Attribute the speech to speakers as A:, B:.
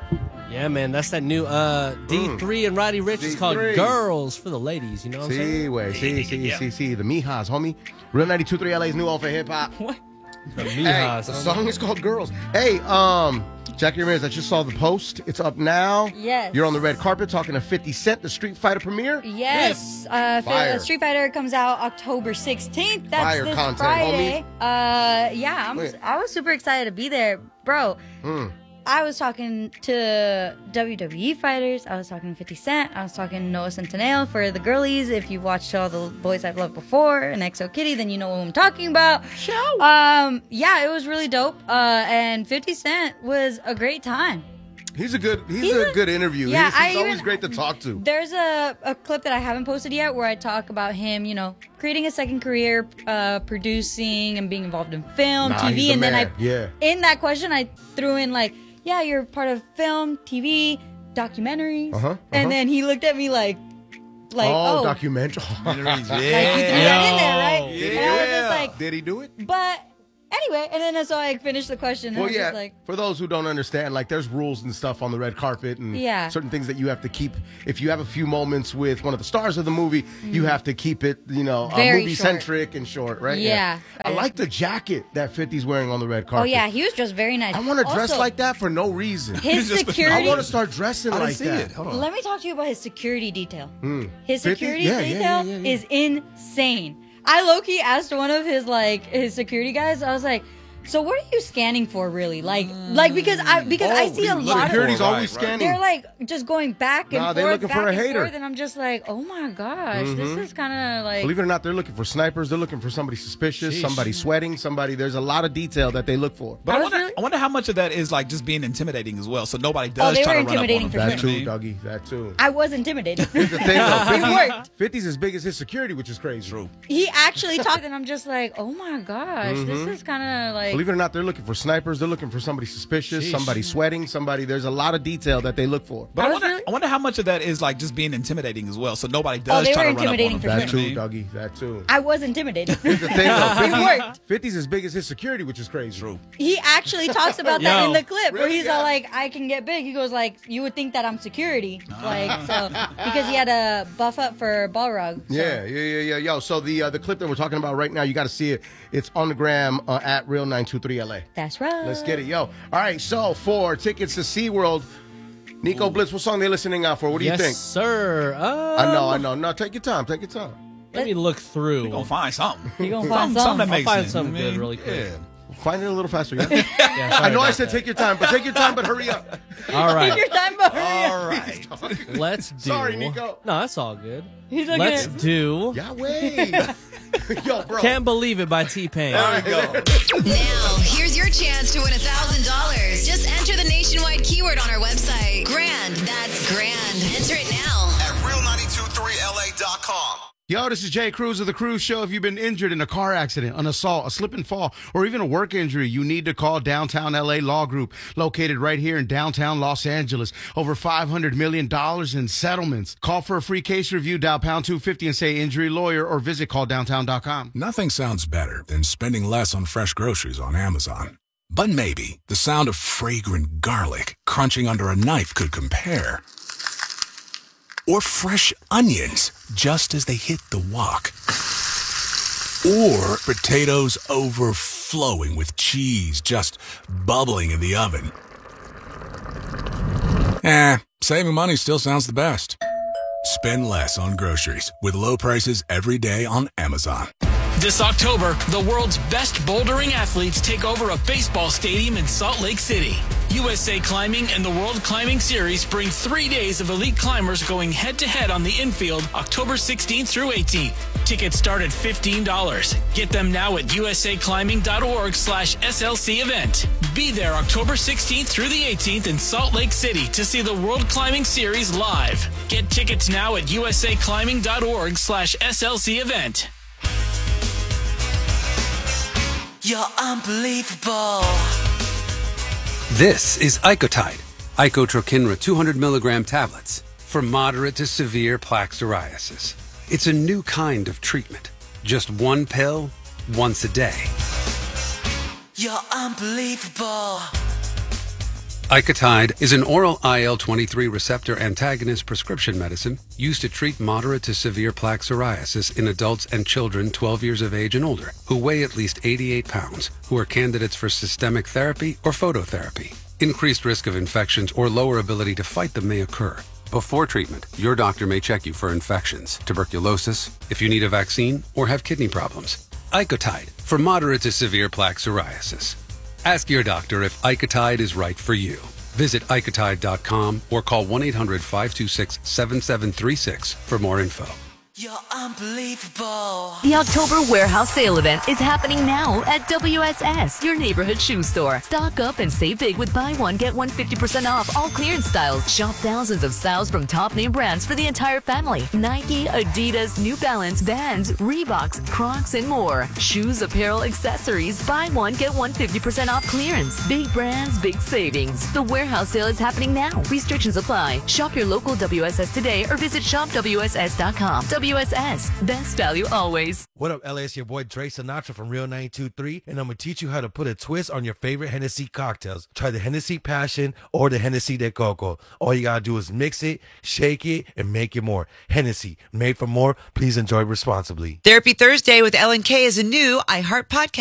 A: Yeah, man, that's that new D3 and Roddy Ricch. It's called Girls for the ladies. You know what I'm saying?
B: See, the Mijas, homie. Real 92.3 LA's new home for hip hop.
A: What? The
B: Hey,
A: Mijas.
B: the song is called Girls. Hey, Jackie Ramirez, I just saw the post. It's up now.
C: Yes.
B: You're on the red carpet talking to 50 Cent, the Street Fighter premiere.
C: Yes.
B: Fire.
C: Street Fighter comes out October 16th. That's
B: Fire
C: this
B: content,
C: Friday. I was super excited to be there. Bro, I was talking to WWE fighters. I was talking to 50 Cent. I was talking to Noah Centineo for the girlies. If you've watched all the Boys I've Loved Before and XO Kitty, then you know what I'm talking about. Yeah, it was really dope. And 50 Cent was a great time.
B: He's a good interview.
C: Yeah,
B: he's always great to talk to.
C: There's a clip that I haven't posted yet where I talk about him, creating a second career, producing and being involved in film, TV, and then in that question I threw in you're part of film, TV, documentaries, and then he looked at me like
B: documentaries.
C: Like you threw that in there, right?
B: Yeah.
C: And I was just like,
B: did he do it?
C: But anyway, and then so I finished the question. And
B: Well,
C: I was
B: yeah.
C: just like,
B: For those who don't understand, there's rules and stuff on the red carpet and certain things that you have to keep. If you have a few moments with one of the stars of the movie, you have to keep it,
C: Very
B: movie-centric and short, right?
C: Yeah.
B: I like the jacket that 50's wearing on the red carpet.
C: oh yeah, he was just very nice.
B: I want to dress
C: Also,
B: like that for no reason.
C: his
B: I
C: security.
B: want to start dressing like that.
D: Hold on.
C: Let me talk to you about his security detail. His
B: 50?
C: security
B: Yeah,
C: detail
B: yeah.
C: is insane. I low-key asked one of his security guys, I was like, so what are you scanning for really? Because I see a lot of
B: Security's
D: Right,
B: always
D: right.
B: scanning.
C: they're just going back and
B: Nah,
C: forth,
B: they're looking
C: back
B: for a
C: and
B: hater.
C: forth, and I'm just like, oh my gosh, this is kind of like.
B: Believe it or not, they're looking for snipers. They're looking for somebody suspicious, somebody sweating, there's a lot of detail that they look for.
D: But
C: I
D: I
C: was
D: wonder how much of that is just being intimidating as well, so nobody does
C: they
D: try
C: were
D: to run up on
C: intimidating
D: them.
C: for
B: That
C: sure.
B: too, Dougie. That too.
C: I was intimidated.
B: Here's the thing, though.
C: It worked.
B: 50's as big as his security, which is crazy.
D: True.
C: He actually talked, and I'm just like, oh my gosh, this is kind of like.
B: Believe it or not, they're looking for snipers. They're looking for somebody suspicious, somebody sweating, there's a lot of detail that they look for.
D: But
C: I
D: I
C: was
D: wonder,
C: really-
D: I wonder how much of that is just being intimidating as well, so nobody does
C: they
D: try
C: were
D: to run up on
C: intimidating
D: them.
C: for
B: That
C: sure.
B: too, Dougie. That too.
C: I was intimidated.
B: Here's the thing, though.
C: It worked.
B: 50's as big as his security, which is crazy.
D: True.
C: He actually talks about that in the clip where
B: Really?
C: he's
B: Yeah.
C: all like, I can get big. He goes like, you would think that I'm security. Because he had to buff up for Balrog. So.
B: Yeah. Yo, so the clip that we're talking about right now, you got to see it. It's on the gram at Real923LA.
C: That's right.
B: Let's get it, yo. All right, so for tickets to SeaWorld, Nico Blitz, what song they listening out for? What do you think?
A: Yes, sir.
B: I know. No, take your time.
A: Let me look through.
D: You're going to find something.
C: You gonna find
D: something that
C: something.
D: makes
A: I'll find
D: sense.
A: something
D: I mean,
A: good really quick.
D: yeah.
B: Find it a little faster, yeah?
A: Yeah,
B: I
A: sorry
B: know I
A: about
B: said
A: that.
B: take your time, but hurry up.
A: All right.
C: Take your time, buddy.
D: All right.
A: Let's do.
B: Sorry, Nico.
A: No, that's all good.
C: He's looking
A: Let's
C: at
A: do.
B: Yahweh. Yo, bro.
A: Can't Believe It by T-Pain.
D: There we go.
E: Now, here's your chance to win $1,000. Just enter the nationwide keyword on our website. Grand. That's grand. Enter it now.
F: At real923la.com.
B: Yo, this is Jay Cruz of The Cruz Show. If you've been injured in a car accident, an assault, a slip and fall, or even a work injury, you need to call Downtown LA Law Group, located right here in downtown Los Angeles. Over $500 million in settlements. Call for a free case review, dial pound 250 and say injury lawyer, or visit calldowntown.com.
G: Nothing sounds better than spending less on fresh groceries on Amazon. But maybe the sound of fragrant garlic crunching under a knife could compare. Or fresh onions just as they hit the wok. Or potatoes overflowing with cheese just bubbling in the oven. Saving money still sounds the best. Spend less on groceries with low prices every day on Amazon.
H: This October, the world's best bouldering athletes take over a baseball stadium in Salt Lake City. USA Climbing and the World Climbing Series bring 3 days of elite climbers going head-to-head on the infield October 16th through 18th. Tickets start at $15. Get them now at usaclimbing.org/SLC event. Be there October 16th through the 18th in Salt Lake City to see the World Climbing Series live. Get tickets now at usaclimbing.org/SLC event.
I: You're unbelievable.
J: This is Icotide, Icotrokinra 200 milligram tablets for moderate to severe plaque psoriasis. It's a new kind of treatment. Just one pill, once a day.
I: You're unbelievable.
J: Icotide is an oral IL-23 receptor antagonist prescription medicine used to treat moderate to severe plaque psoriasis in adults and children 12 years of age and older who weigh at least 88 pounds, who are candidates for systemic therapy or phototherapy. Increased risk of infections or lower ability to fight them may occur. Before treatment, your doctor may check you for infections, tuberculosis, if you need a vaccine, or have kidney problems. Icotide for moderate to severe plaque psoriasis. Ask your doctor if Icotide is right for you. Visit Icotide.com or call 1-800-526-7736 for more info.
I: You're unbelievable.
K: The October warehouse sale event is happening now at WSS, your neighborhood shoe store. Stock up and save big with buy one, get one 50% off all clearance styles. Shop thousands of styles from top name brands for the entire family. Nike, Adidas, New Balance, Vans, Reeboks, Crocs, and more. Shoes, apparel, accessories. Buy one, get one 50% off clearance. Big brands, big savings. The warehouse sale is happening now. Restrictions apply. Shop your local WSS today or visit shopwss.com. WSS, best value always.
L: What up, LA? It's your boy Dre Sinatra from Real 923, and I'm going to teach you how to put a twist on your favorite Hennessy cocktails. Try the Hennessy Passion or the Hennessy de Coco. All you got to do is mix it, shake it, and make it more. Hennessy, made for more. Please enjoy responsibly.
M: Therapy Thursday with Ellen K is a new iHeart podcast.